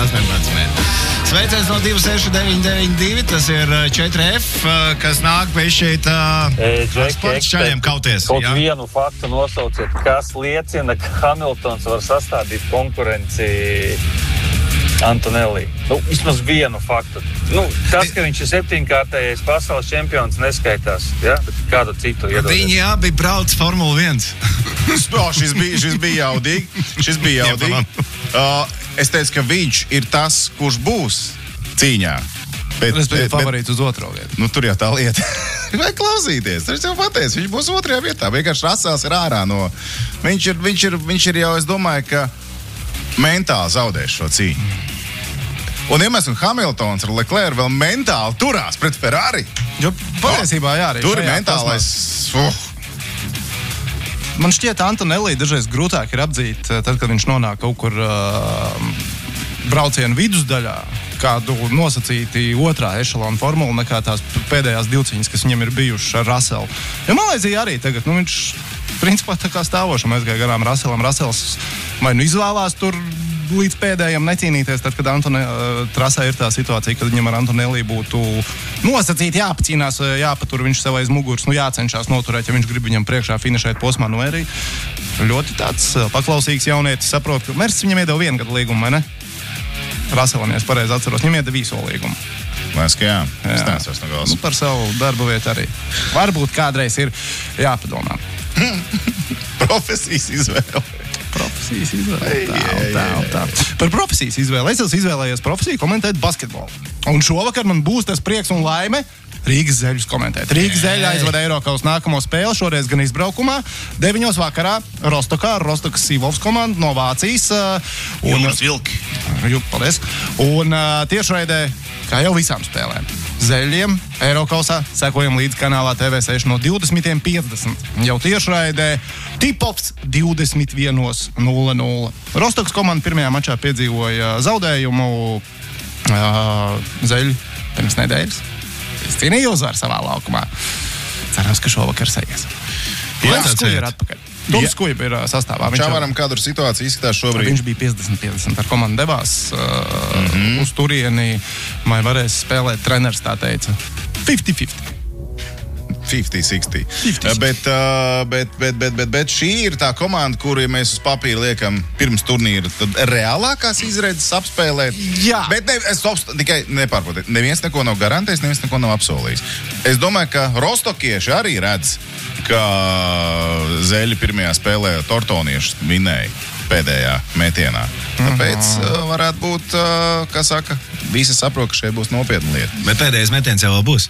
18. Sveiciens no 26992, tas ir 4F, kas nāk pie šeit sports čaļiem kauties. Kaut vienu faktu nosauciet, kas liecina, ka Hamiltons var sastādīt konkurenci Antonelli. Vismaz vienu faktu. Tas, ka viņš ir 7-kārtējais pasaules čempions, neskaitās. Ja? Kādu citu iedodies. Viņi abi brauc Formula 1. Šis bija jaudīgi. Es teicu, ka viņš ir tas, kurš būs cīņā. Respektīvi favorīts uz otro vietu. Tur jau tā lieta. Vajag klausīties. Viņš jau pateica, viņš būs otrajā vietā. Vienkārši Rasels ir ārā no... Viņš ir jau, es domāju, ka mentāli zaudēs šo cīņu. Un Iemesls un Hamiltons ar Leclerc vēl mentāli turās pret Ferrari. Jo patiesībā jā, arī tur ir mentālais... Man šķiet, Antonelli dažreiz grūtāk ir apdzīt, tad, kad viņš nonāk kaut kur braucienu vidusdaļā, kādu nosacīti otrā ešalona formulu nekā tās pēdējās divcīņas, kas viņam ir bijušas ar Raselu. Jo Malaizija arī tagad, viņš principā tā kā stāvošam aizgāja garām Raselam. Rasels vai izvēlās tur līdz pēdējiem necīnīties, tad, kad trasē ir tā situācija, kad viņam ar Antonelli būtu nosacīti jāpacīnās, jāpatur viņš sev aiz muguras, jācenšas noturēt, ja viņš grib viņam priekšā finišēt posmā, arī ļoti tāds paklausīgs jaunietis, saprot, ka Mercedes viņam iedeva 1 gadu līgumu, vai ne? Raselam, ja es pareizi atceros, viņam iedeva visu līgumu. Mēs, ka jā. Stāstos no galvas. Par savu darbu vietu arī. Varbūt kādreiz ir jāpadomā. Profesijas izvēle. Tā. Par profesijas izvēli. Es esmu izvēlējies profesiju komentēt basketbolu. Un šovakar man būs tas prieks un laime Rīgas Zeļus komentēt. Rīgas Zeļa aizvada Eirokaus nākamo spēli, šoreiz gan izbraukumā. 9 vakarā Rostokā, Rostokas Sīvovs komanda no Vācijas. Jūras vilki. Paldies. Un tiešraidē, kā jau visām spēlēm, Zeļiem Eirokausā sekojam līdz kanālā TV6 no 20:50. Jau tiešraidē Tipops 21:00. Rostokas komanda pirmajā mačā piedzīvoja zaudējumu Zeļu pirms nedēļas. Es cīnīju uzvaru savā laukumā. Cerams, ka šovakar saies. Toms Kuja ir atpakaļ. Toms Kuja ir sastāvā. Čavaram kādu situāciju izskatās šobrīd? Viņš bija 50-50 ar komandu devās uz turieni, vai varēs spēlēt treneris, tā teica. 50-50. 50-60. Bet šī ir tā komanda, kuru, ja mēs uz papīra liekam pirms turnīra, tad reālākās izredzes apspēlēt. Jā. Bet tikai nepārprotiet. Neviens neko nav garantējis, neviens neko nav apsolījis. Es domāju, ka rostokieši arī redz, ka Zeļi pirmajā spēlē tortoniešus vinēja pēdējā metienā. Tāpēc varētu būt, kā saka, visi saprot, ka šeit būs nopietna lieta. Bet pēdējais metiens jau būs.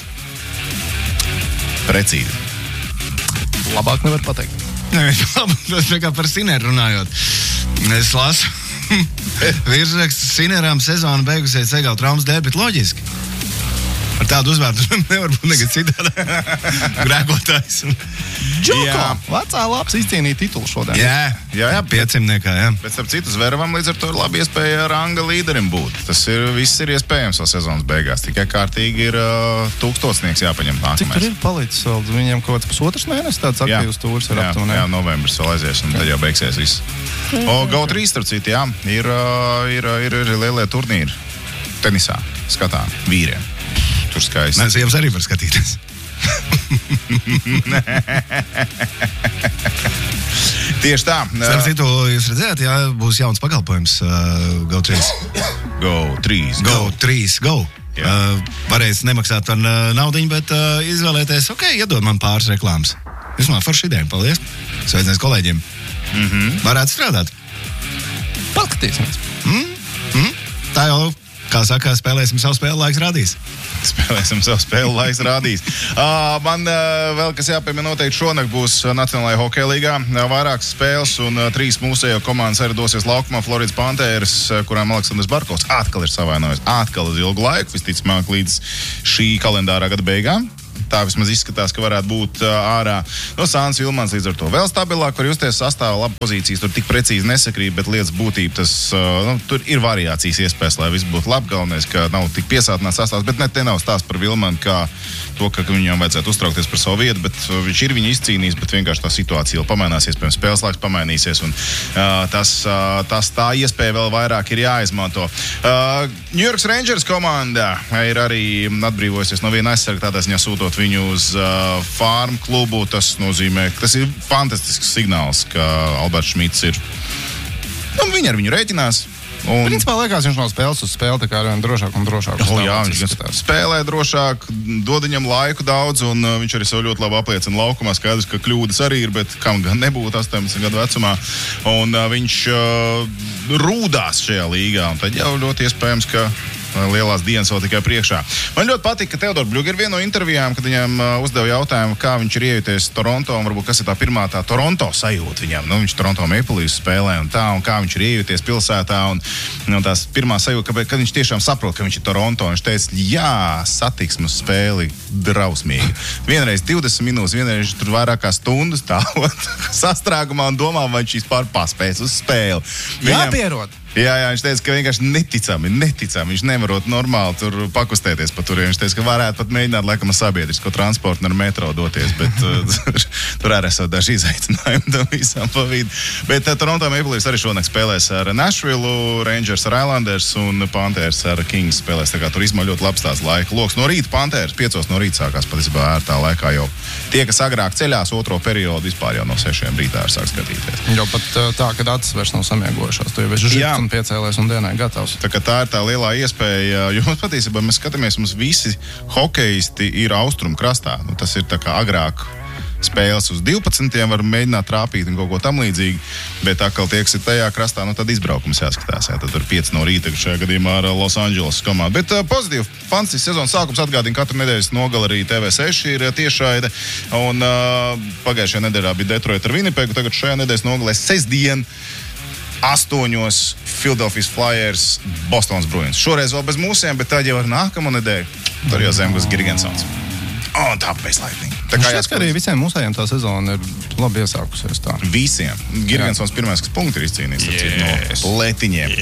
Precīzi. Labāk nevar pateikt. Tas kā par Sineru runājot. Es lasu. Virsraksts Sineram sezona beigusies Egala traumas dēļ, bet loģiski. Ar tādu uzvārdu nevar būt nekad citādi. Grēkotājs. Džoko! Vecā labs izcīnīja titulu šodien. Jā, 500, jā. Bet starp citu Zveravam līdz ar to ir labi iespēja ranga līderim būt. Viss ir iespējams vēl sezonas beigās. Tikai kārtīgi ir 1000 jāpaņem nākamais. Cik tur ir palicis vēl? Viņam kaut kāds pusotrs mēnesis tāds aktīvs tūrs ir aptuveni. Jā, novembris vēl aizies un tad jau beigsies viss. GO3 starp citu, jā, ir lielie turnīri tenisā, skatām, vīriem. Tur skaisti. Mēs jums arī var skatīties. Tieši tā. Starp citu, jūs redzējāt, jā, būs jauns pakalpojums GO3. GO3. Varēs nemaksāt par naudiņu, bet izvēlēties, iedod man pāris reklāmas. Jūs man forši ideja, paldies. Sveicinies kolēģiem. Varētu strādāt. Paskatīsimies. Tā jau, kā saka, spēlēsim savu spēli, laiks rādīs. Man vēl, kas jāpiemina noteikti, šonakt būs Nacionālajā hokeja līgā vairākas spēles un 3 mūsējo komandas arī dosies laukumā. Floridas Panthers, kurām Aleksandrs Barkovs atkal ir savainojis. Atkal uz ilgu laiku, visticamāk līdz šī kalendārā gada beigām. Tā vismaz izskatās, ka varētu būt ārā. No Sāns Vilmans līdz ar to vēl stabilāk, var justies sastāvā, labi pozīcijas, tur tik precīzi nesakrīt, bet lietas būtība, tas, tur ir variācijas iespējas, lai viss būtu labi. Galvenais, ka nav tik piesātināts sastāvs, bet ne, te nav stāsts par Vilmanu, kā to, ka viņam vajadzētu uztraukties par savu vietu, bet viņš ir viņu izcīnījis, bet vienkārši tā situācija vēl pamainīsies, pirms spēles laiks pamainīsies, un tas tā iespēja vēl vairāk ir jāizmanto. New York Rangers komanda ir arī atbrīvojusies no viena aizsarga, tādā ziņā sūtot viņu uz farm klubu. Tas nozīmē, ka tas ir fantastisks signāls, ka Alberts Šmits ir. Viņi ar viņu rēķinās. Principā liekas, viņš no spēles uz spēli tā kā arvien drošāk un drošāk. Viņš spēlē drošāk, dod viņam laiku daudz, un viņš arī sev ļoti labi apliecina laukumā. Skaidrs, ka kļūdas arī ir, bet kam gan nebūtu 18 gadu vecumā. Un viņš rūdās šajā līgā, un tad jau ļoti iespējams, ka lielās dienas vēl tikai priekšā. Man ļoti patīk, ka Teodor Bļuga ir viena no intervijām, kad viņam uzdeva jautājumu, kā viņš ir iejuties Toronto, un varbūt kas ir tā pirmā tā Toronto sajūta viņam. Viņš Toronto Maple Leafs spēlē un kā viņš ir iejuties pilsētā, un tās pirmā sajūta, kad viņš tiešām saprot, ka viņš ir Toronto, un viņš teica, jā, satiksmes spēli drausmīgi. Vienreiz 20 minūtes, vienreiz tur vairāk kā stundu stāvot sastrēgumā un domā, vai viņš vispār paspēs uz spēli. Jāpierod. Jā, viņš teica, ka vienkārši neticami. Viņš nevarot normāli tur pakustēties pa turien. Viņš teica, ka varētu pat mēģināt laikam ar sabiedrisko transportu un ar metro doties, bet tur arī esot daži izaicinājumi tam visam pa vidu. Bet Toronto Maple Leafs arī šonakt spēlēs ar Nashville, Rangers ar Islanders un Panthers ar Kings spēlēs. Tā kā tur izmā ļoti labs tās laika loks. No rīta Panthers 5 no rīta sākās patiesībā ērtā laikā jau. Tie, kas agrāk ceļās otro periodu, vispār jau no 6 rītā sāk skatīties. Jau pat tā, kad acis vairs nav samiegojušās. Tu jau esi žits un piecēlies un dienai gatavs. Tā ir tā lielā iespēja, jo mums patiesībā mēs skatāmies, mums visi hokeisti ir austrumu krastā. Tas ir tā kā agrāk spēles uz 12, var mēģināt trāpīt un kaut ko tam līdzīgi, bet atkal tie, kas ir tajā krastā, tad izbraukums jāskatās. Tad tur 5 no rīta šajā gadījumā ar Los Angeles komandu. Bet pozitīvi, fantastisks sezonas sākums atgādina, katru nedēļas nogali arī TV6 ir tiešraide, un pagājušajā nedēļā bija Detroit ar Winnipegu, tagad šajā nedēļas nogalē sestdien 8 Philadelphia Flyers, Bostonas Bruins. Šoreiz vēl bez mūsiem, bet tad jau ar nākamo nedēļu. Tur jau Zemgus Girgensons. Un tā bez Lightning. Tā kā jāskatās, ka arī visiem mūsējiem tā sezona ir labi iesākusies tā. Visiem. Girgensons pirmais, kas punktu ir izcīnījis no letiņiem.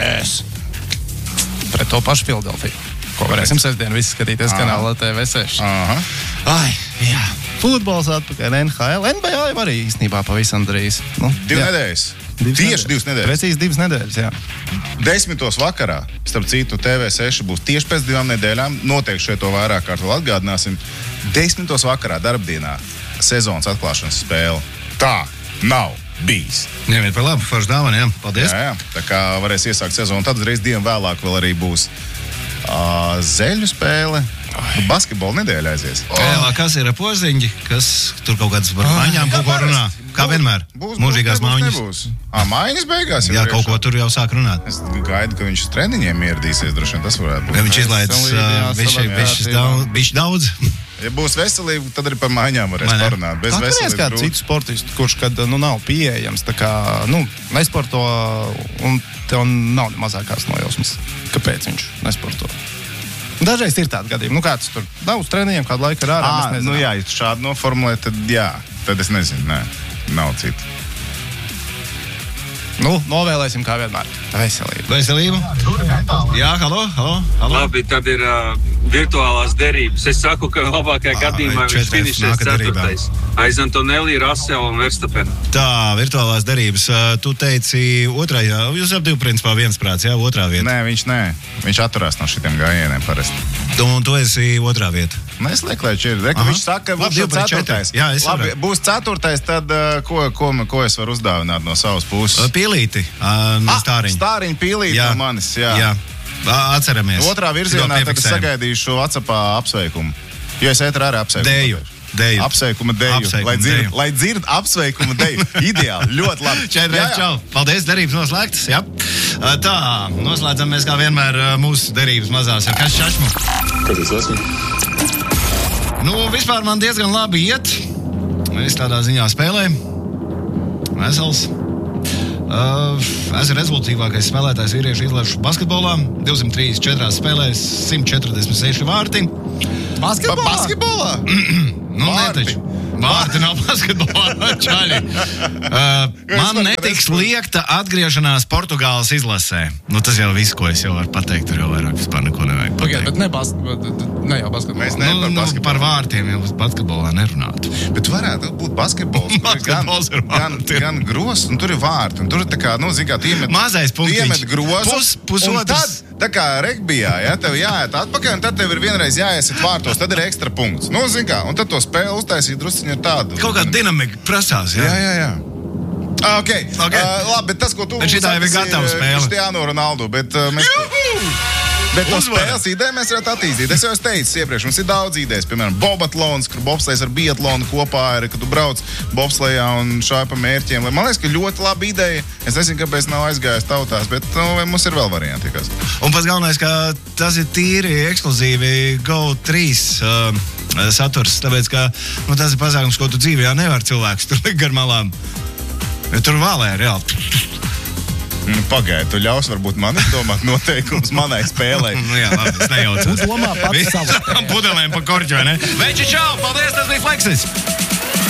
Pret to pašu Philadelphia. Ko varēsim sestdien visi skatīties kanālā TV6. Ai, jā. Futbols atpakaļ, NHL, NBA arī īstenībā pavisam drīz. 2 nedēļas. Tieši 2 nedēļas. Precīzi 2 nedēļas, jā. 10 vakarā, starp citu, TV6 būs tieši pēc 2 nedēļām. Noteikti šeit to vairāk kārt vēl atgādināsim. 10 vakarā darbdienā sezonas atklāšanas spēle. Tā nav bijis. Ņemiet par labu, forši dāvana, jā. Paldies. Jā. Tā kā varēs iesākt sezonu. Tad reiz dienu vēlāk vēl arī būs zeļu spēle. Basketbola nedēļa aizies. Kas ir poziņģi, kas tur kaut kādas par maiņām kaut ko runā? Kā vienmēr. Mūžīgās mājiņas. Mājiņas beigās? Jā, kaut ko tur jau sāk runāt. Es gaidu, ka viņš uz treniņiem ieradīsies. Droši vien tas varētu būt. Viņš izlaicis bišķi daudz. Ja būs veselība, tad arī par mājiņām varēs parunāt. Bez veselības kādu citu sportistu, kurš kad nav pieejams, tā kā nesporto un tev nav mazākās nojausmas. Kāpēc viņš nesporto? Dažreiz ir tādi gadījumi. Kāds tur nav uz treniņiem, kādu laiku ir ārā. Jā, ja šādi noformulē, tad jā. Tad es nezinu, nav citu. Novēlēsim kā vienmēr. Veselību. Jā, halo. Labi, tad ir virtuālās derības. Es saku, ka labākajā gadījumā viņš finišēs 4. Aiz Antonelli, Russell un Verstappen. Tā, virtuālās derības. Tu teici otrajā, jūs ap divu principā viensprāts, jā, otrā vieta. Nē, viņš nē. Viņš atturās no šitiem gājieniem parasti. Un tu esi otrā vieta. Es lieku, lai šķir. Viņš saka, ka būs 4. Jā, labi, būs 4. Tad ko es varu uzdāvināt no savas puses? Pīlīti. Stāriņu. Stāriņu pīlīti no manis, jā. Atceramies. Otrā virzienā tad es sagaidīšu WhatsAppā apsveikumu. Jo es ētru arī apsveikumu. Deju. Apsveikuma deju. Lai dzird apsveikuma deju. Ideāli, ļoti labi. 4 čau. Paldies, derības noslēgtas. Jā. Tā, noslēdzam mēs kā vienmēr mūsu derības mazās. Kas šašmu? Kad es esmu? Vispār man diezgan labi iet. Es tādā ziņā spēlēju. Vesels. esmu rezultīvākais spēlētājs vīriešu izlašu basketbolā. 234 spēlēs, 146 vārti. Basketbolā? Netaču. Vārti nav basketbolā, čaļi. Man netiks liekta atgriešanās Portugāles izlasē. Tas jau viss, ko es jau varu pateikt, tur jau vairāk vispār neko nevajag pateikt. Bet ne jau basketbolā. Mēs nevaram par vārtiem jau basketbolā nerunāt. Bet varētu būt basketbols. gan gros, un tur ir vārti. Un tur ir tā kā, mazais punktiņš. Iemet gros, pusotrs. Tā kā regbijā, tev jāiet atpakaļ, un tad tev ir vienreiz jāiesit vārtos, tad ir ekstra punkts. Un tad to spēli uztaisīt drusciņu ar tādu. Kaut kā dinamika prasās, jā? Jā. Okay. Labi, bet tas, ko tu saki, ir gatava spēle. Cristiano Ronaldo, bet Bet no spēles ideja mēs varētu attīstīt. Es jau teicu iepriekš, mums ir daudz idejas. Piemēram, bobatlons, kur bobslejs ar biatlonu kopā ir, kad tu brauc bobslejā un šāj pa mērķiem. Man liekas, ka ļoti laba ideja. Es nezinu, kāpēc nav aizgājis tautās, bet mums ir vēl varianti. Un pats galvenais, ka tas ir tīri ekskluzīvi Go3 saturs, tāpēc, ka tas ir pasākums, ko tu dzīvē nevar cilvēks tur likt gar malām. Tur vālē reāli. Pagaidi, tu ļaus varbūt man izdomāt noteikumus manai spēlē. Jā, labi, es nejaucos. Domā pats savu. Pudelēm pa korķu, vai ne? Veči, čau, paldies, tas bija Fleksis!